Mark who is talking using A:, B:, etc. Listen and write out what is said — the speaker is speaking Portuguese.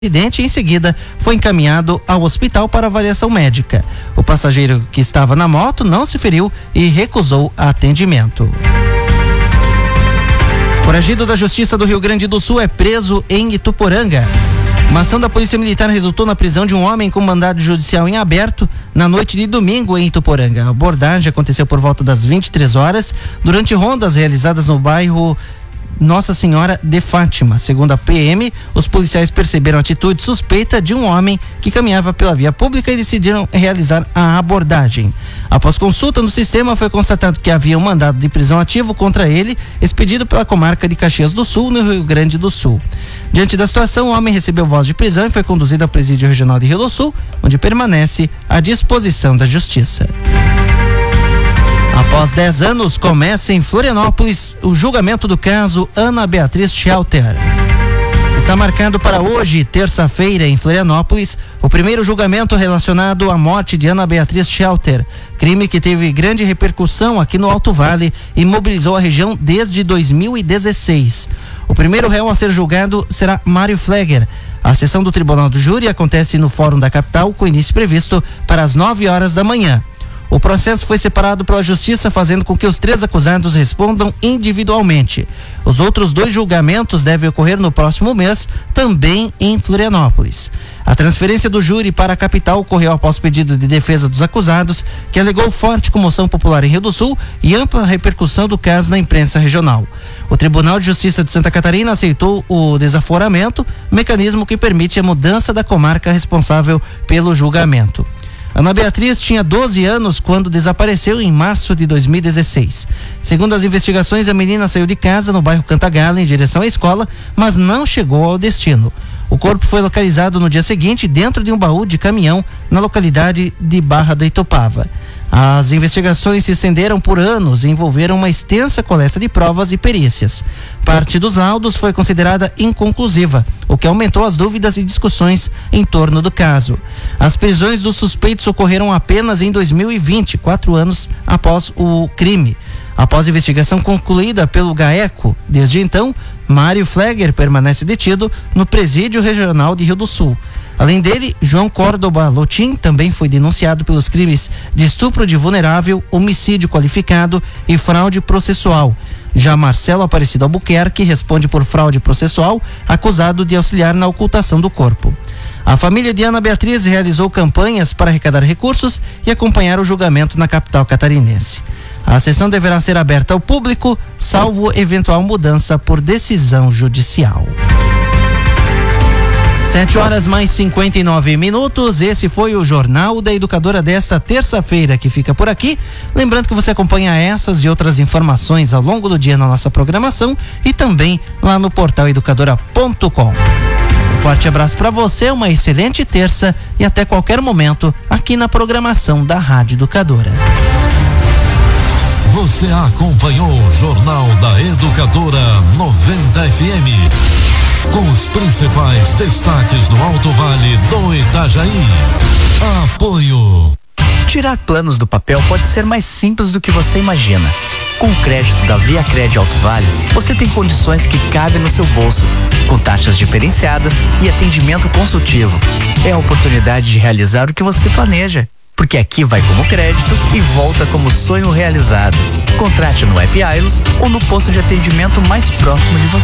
A: acidente e em seguida foi encaminhado ao hospital para avaliação médica. O passageiro que estava na moto não se feriu e recusou atendimento. Foragido da Justiça do Rio Grande do Sul é preso em Ituporanga. Uma ação da Polícia Militar resultou na prisão de um homem com mandado judicial em aberto na noite de domingo em Ituporanga. A abordagem aconteceu por volta das 23 horas durante rondas realizadas no bairro Nossa Senhora de Fátima. Segundo a PM, os policiais perceberam a atitude suspeita de um homem que caminhava pela via pública e decidiram realizar a abordagem. Após consulta no sistema, foi constatado que havia um mandado de prisão ativo contra ele, expedido pela comarca de Caxias do Sul, no Rio Grande do Sul. Diante da situação, o homem recebeu voz de prisão e foi conduzido ao Presídio Regional de Rio do Sul, onde permanece à disposição da Justiça. Após 10 anos, começa em Florianópolis o julgamento do caso Ana Beatriz Schelter. Está marcado para hoje, terça-feira, em Florianópolis, o primeiro julgamento relacionado à morte de Ana Beatriz Schelter, crime que teve grande repercussão aqui no Alto Vale e mobilizou a região desde 2016. O primeiro réu a ser julgado será Mário Flegger. A sessão do Tribunal do Júri acontece no Fórum da Capital, com início previsto para as 9 horas da manhã. O processo foi separado pela Justiça, fazendo com que os 3 acusados respondam individualmente. Os outros 2 julgamentos devem ocorrer no próximo mês, também em Florianópolis. A transferência do júri para a capital ocorreu após pedido de defesa dos acusados, que alegou forte comoção popular em Rio do Sul e ampla repercussão do caso na imprensa regional. O Tribunal de Justiça de Santa Catarina aceitou o desaforamento, mecanismo que permite a mudança da comarca responsável pelo julgamento. Ana Beatriz tinha 12 anos quando desapareceu em março de 2016. Segundo as investigações, a menina saiu de casa no bairro Cantagalo em direção à escola, mas não chegou ao destino. O corpo foi localizado no dia seguinte dentro de um baú de caminhão na localidade de Barra da Itopava. As investigações se estenderam por anos e envolveram uma extensa coleta de provas e perícias. Parte dos laudos foi considerada inconclusiva, o que aumentou as dúvidas e discussões em torno do caso. As prisões dos suspeitos ocorreram apenas em 2020, 4 anos após o crime. Após a investigação concluída pelo GAECO, desde então, Mário Flegger permanece detido no Presídio Regional de Rio do Sul. Além dele, João Córdoba Lotim também foi denunciado pelos crimes de estupro de vulnerável, homicídio qualificado e fraude processual. Já Marcelo Aparecido Albuquerque responde por fraude processual, acusado de auxiliar na ocultação do corpo. A família de Ana Beatriz realizou campanhas para arrecadar recursos e acompanhar o julgamento na capital catarinense. A sessão deverá ser aberta ao público, salvo eventual mudança por decisão judicial. 7 horas mais 59 minutos. Esse foi o Jornal da Educadora desta terça-feira, que fica por aqui. Lembrando que você acompanha essas e outras informações ao longo do dia na nossa programação e também lá no portal educadora.com. Um forte abraço para você, uma excelente terça e até qualquer momento aqui na programação da Rádio Educadora.
B: Você acompanhou o Jornal da Educadora 90 FM. Com os principais destaques do Alto Vale do Itajaí. Apoio.
C: Tirar planos do papel pode ser mais simples do que você imagina. Com o crédito da ViaCred Alto Vale, você tem condições que cabem no seu bolso, com taxas diferenciadas e atendimento consultivo. É a oportunidade de realizar o que você planeja. Porque aqui vai como crédito e volta como sonho realizado. Contrate no app Ailos ou no posto de atendimento mais próximo de você.